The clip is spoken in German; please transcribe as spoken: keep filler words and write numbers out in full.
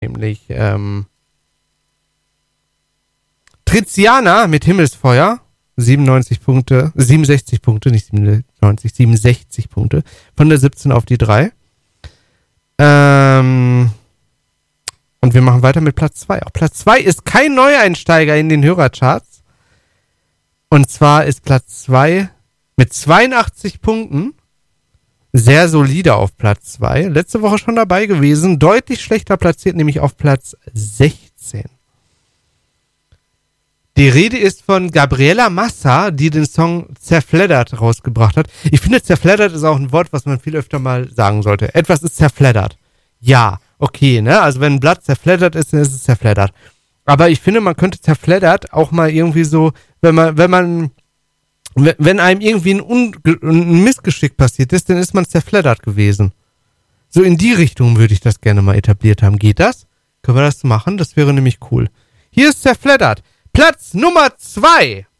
Nämlich ähm, Triziana mit Himmelsfeuer. siebenundneunzig Punkte, siebenundsechzig Punkte, nicht siebenundneunzig, siebenundsechzig Punkte. Von der siebzehn auf die drei. Ähm, und wir machen weiter mit Platz zwei. Auch Platz zwei ist kein Neueinsteiger in den Hörercharts. Und zwar ist Platz zwei mit zweiundachtzig Punkten sehr solide auf Platz zwei. Letzte Woche schon dabei gewesen. Deutlich schlechter platziert, nämlich auf Platz sechzehn. Die Rede ist von Gabriela Massa, die den Song Zerfleddert rausgebracht hat. Ich finde, zerfleddert ist auch ein Wort, was man viel öfter mal sagen sollte. Etwas ist zerfleddert. Ja, okay, ne? Also wenn ein Blatt zerfleddert ist, dann ist es zerfleddert. Aber ich finde, man könnte zerfleddert auch mal irgendwie so, wenn man, wenn man, wenn einem irgendwie ein, Un- ein Missgeschick passiert ist, dann ist man zerfleddert gewesen. So in die Richtung würde ich das gerne mal etabliert haben. Geht das? Können wir das machen? Das wäre nämlich cool. Hier ist zerfleddert. Platz Nummer zwei.